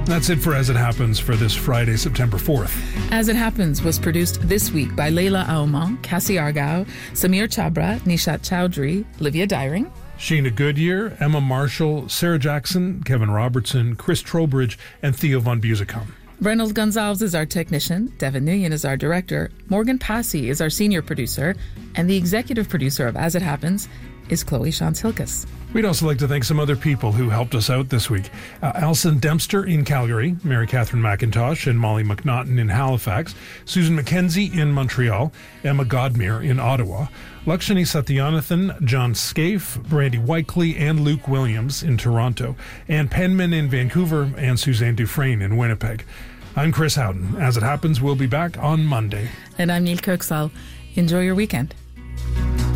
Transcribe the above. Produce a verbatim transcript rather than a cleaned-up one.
That's it for As It Happens for this Friday, September fourth. As It Happens was produced this week by Leila Aouman, Cassie Argao, Samir Chabra, Nishat Chowdhury, Livia Dyring, Sheena Goodyear, Emma Marshall, Sarah Jackson, Kevin Robertson, Chris Trowbridge, and Theo von Busicom. Reynolds Gonzalez is our technician, Devin Nguyen is our director, Morgan Passy is our senior producer, and the executive producer of As It Happens is Chloe Shantz-Hilkes. We'd also like to thank some other people who helped us out this week. Uh, Alison Dempster in Calgary, Mary Catherine McIntosh and Molly McNaughton in Halifax, Susan McKenzie in Montreal, Emma Godmere in Ottawa, Lakshmi Satyanathan, John Scaife, Brandy Whiteley, and Luke Williams in Toronto, and Penman in Vancouver, and Suzanne Dufresne in Winnipeg. I'm Chris Howden. As It Happens, we'll be back on Monday. And I'm Neil Kirksall. Enjoy your weekend.